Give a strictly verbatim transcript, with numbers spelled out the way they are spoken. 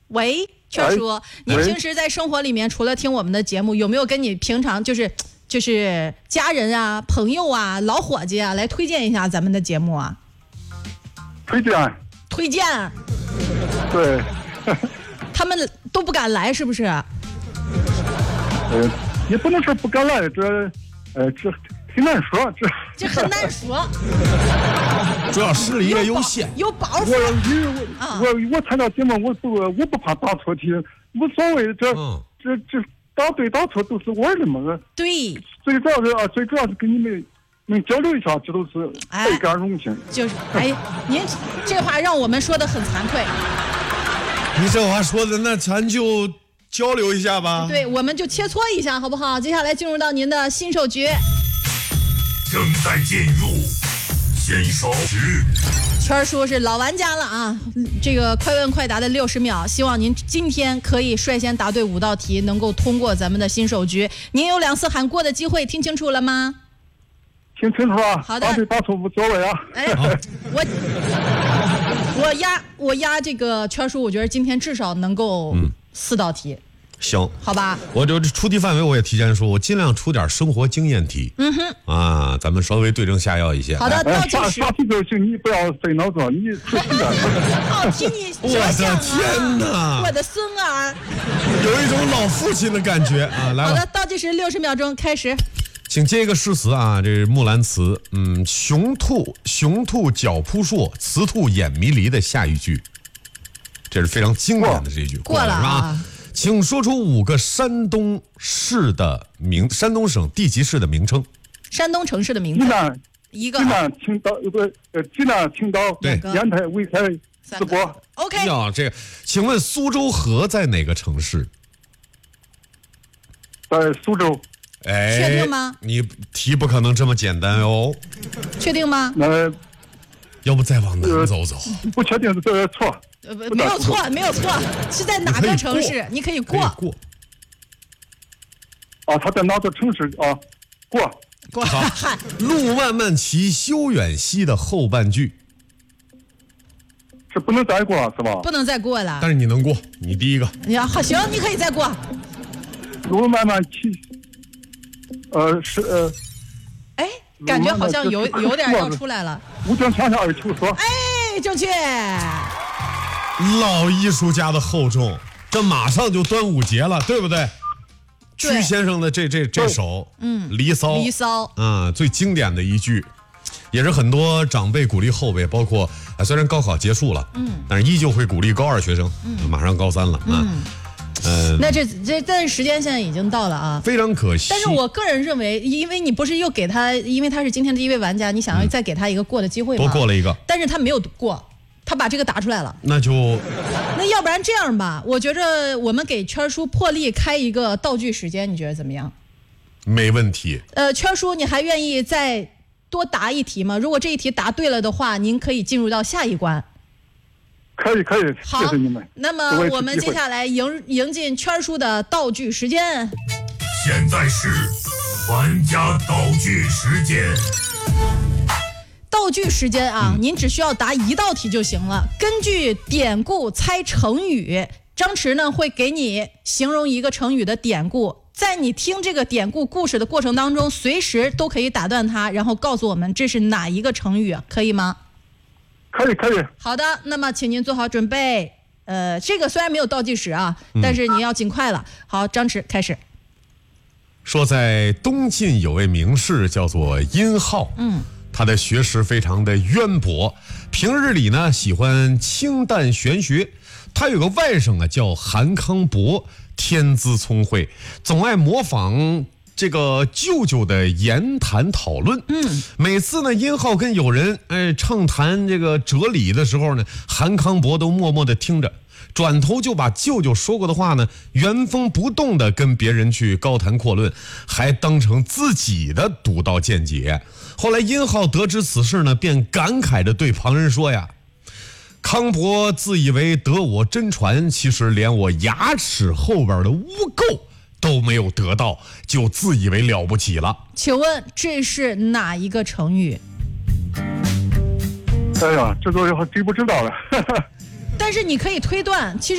喂，圈叔，您平时在生活里面除了听我们的节目，有没有跟你平常就是就是家人啊、朋友啊、老伙计啊来推荐一下咱们的节目啊？ 推荐。 推荐。 对。 他们都不敢来，是不是？ 呃，也不能说不敢来，这呃这挺难说，这这很难说。 主要实力也有限， 有包袱。 我我我我参加节目，我不我不怕答错题，无所谓，这、嗯、这这答对答错都是玩的嘛。 对。 最主要是啊，最主要是跟你们能交流一下，这都是倍感荣幸。 哎、就是哎，您这话让我们说的很惭愧。 你这话说的，那咱就交流一下吧。 对，我们就切磋一下，好不好？接下来进入到您的新手局， 正在进入新手局。 圈叔是老玩家了啊！这个快问快答的六十秒，希望您今天可以率先答对五道题，能够通过咱们的新手局。您有两次喊过的机会，听清楚了吗？ 听清楚了。 好的。 答对答错无所谓啊。 哎，我。我压我压这个圈叔，我觉得今天至少能够四道题。嗯、 行， 好吧。 我就出题范围我也提前说，我尽量出点生活经验题。 嗯哼。 啊，咱们稍微对症下药一些。 好的，倒计时。 啥题都行，你不要费脑子，你出题点。 好替你着想啊！ 我的天哪！我的孙儿。 有一种老父亲的感觉啊！来。 好的，倒计时六十秒钟开始。 请接一个诗词啊，这是木兰辞，嗯，雄兔雄兔脚扑朔，雌兔眼迷离的下一句，这是非常经典的这一句， 过了是吧？ 请说出五个山东市的名，山东省地级市的名称。 山东城市的名字。 济南， 一个。 济南、青岛，不，呃，济南、青岛， 对， 烟台、威海、淄博。 OK。 呀，这个，请问苏州河在哪个城市？ 在苏州。 哎， 确定吗？ 你题不可能这么简单哦。 确定吗？ 那要不再往南走走？ 呃、不确定是这错。 呃，没有错，没有错，是在哪个城市？你可以过。 可以过。 啊，他在哪个城市啊？过。 过。 好，路漫漫其修远兮的后半句。 是不能再过是吧？ 不能再过了。 但是你能过，你第一个。 呀，好，行，你可以再过。 路漫漫其。呃是呃， 哎，感觉好像有有点要出来了。 乌江桥下二求索。 哎，正确。 老艺术家的厚重，这马上就端午节了，对不对？屈先生的这这这首， 嗯， 《离骚》， 离骚啊，最经典的一句，也是很多长辈鼓励后辈，包括啊，虽然高考结束了，嗯，但是依旧会鼓励高二学生，嗯，马上高三了啊。 嗯嗯，那这这但是时间现在已经到了啊， 非常可惜。 但是我个人认为，因为你不是又给他，因为他是今天的第一位玩家，你想要再给他一个过的机会吗？ 多过了一个， 但是他没有过，他把这个打出来了。 那就， 那要不然这样吧，我觉着我们给圈叔破例开一个道具时间，你觉得怎么样？ 没问题。 呃，圈叔，你还愿意再多答一题吗？如果这一题答对了的话，您可以进入到下一关。 可以可以， 好， 谢谢你们。 那么我们接下来迎迎进圈叔的道具时间。 现在是玩家道具时间。 道具时间啊，嗯、您只需要答一道题就行了。根据典故猜成语，张弛呢会给你形容一个成语的典故，在你听这个典故故事的过程当中，随时都可以打断它，然后告诉我们这是哪一个成语，可以吗？ 可以可以。 好的，那么请您做好准备。呃，这个虽然没有倒计时啊，但是你要尽快了。嗯、好，张弛开始。 说在东晋有位名士叫做殷浩，嗯，他的学识非常的渊博，平日里呢喜欢清淡玄学。他有个外甥啊叫韩康伯，天资聪慧，总爱模仿这个舅舅的言谈讨论，嗯，每次呢，殷浩跟友人哎畅谈这个哲理的时候呢，韩康伯都默默的听着，转头就把舅舅说过的话呢，原封不动的跟别人去高谈阔论，还当成自己的独到见解。后来殷浩得知此事呢，便感慨着对旁人说呀：“康伯自以为得我真传，其实连我牙齿后边的污垢都没有得到，就自以为了不起了。” 请问这是哪一个成语？ 哎呀，这个真不知道了。 但是你可以推断，其实